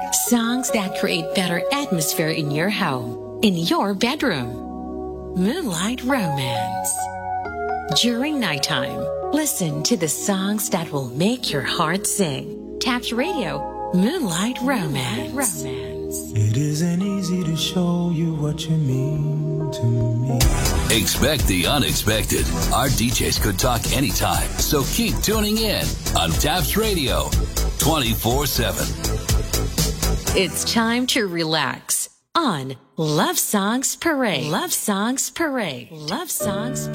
Songs that create better atmosphere in your home, in your bedroom. Moonlight Romance. During nighttime, listen to the songs that will make your heart sing. Taps Radio, Moonlight Romance. It isn't easy to show you what you mean to me. Expect the unexpected. Our DJs could talk anytime, so keep tuning in on Taps Radio 24/7. It's time to relax on Love Songs Parade. Love Songs Parade. Love Songs Parade.